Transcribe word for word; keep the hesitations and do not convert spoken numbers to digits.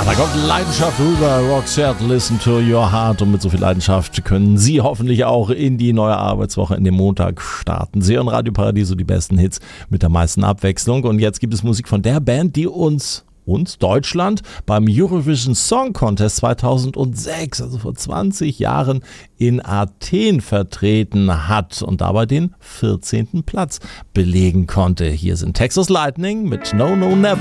Da kommt Leidenschaft rüber, Roxette, Listen to Your Heart. Und mit so viel Leidenschaft können Sie hoffentlich auch in die neue Arbeitswoche in den Montag starten. Sie hören Radio Paradiso, die besten Hits mit der meisten Abwechslung. Und jetzt gibt es Musik von der Band, die uns, uns Deutschland, beim Eurovision Song Contest zweitausendsechs, also vor zwanzig Jahren, in Athen vertreten hat und dabei den vierzehnten Platz belegen konnte. Hier sind Texas Lightning mit No No Never.